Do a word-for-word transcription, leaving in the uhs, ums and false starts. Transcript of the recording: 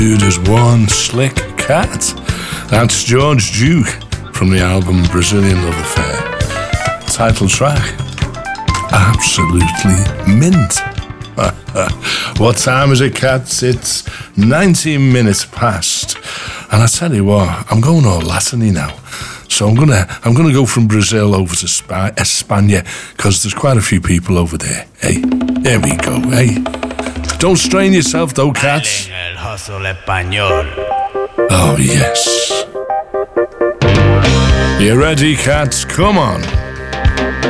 Dude is one slick cat. That's George Duke from the album Brazilian Love Affair. Title track, absolutely mint. What time is it, cats? It's nineteen minutes past. And I tell you what, I'm going all Latin-y now. So I'm gonna I'm gonna go from Brazil over to Sp- España, because there's quite a few people over there. Hey, there we go, hey. Don't strain yourself though, cats. El hustle español. Oh, yes. You ready, cats? Come on.